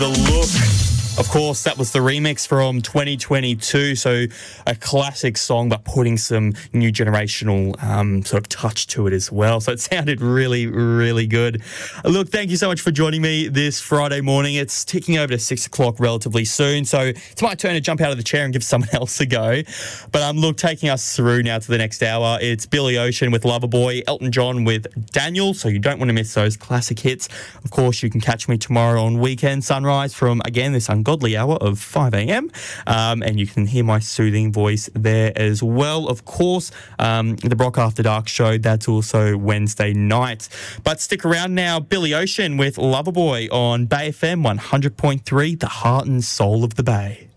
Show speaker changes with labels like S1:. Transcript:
S1: The Look. Of course, that was the remix from 2022, so a classic song, but putting some new generational sort of touch to it as well. So it sounded really, really good. Look, thank you so much for joining me this Friday morning. It's ticking over to 6 o'clock relatively soon, so it's my turn to jump out of the chair and give someone else a go. But look, taking us through now to the next hour, it's Billy Ocean with Loverboy, Elton John with Daniel, so you don't want to miss those classic hits. Of course, you can catch me tomorrow on Weekend Sunrise from, again, this ungodly hour of 5 a.m. And you can hear my soothing voice there as well. Of course, the Brock After Dark show, that's also Wednesday night. But stick around now, Billy Ocean with Loverboy on Bay FM 100.3, the heart and soul of the Bay.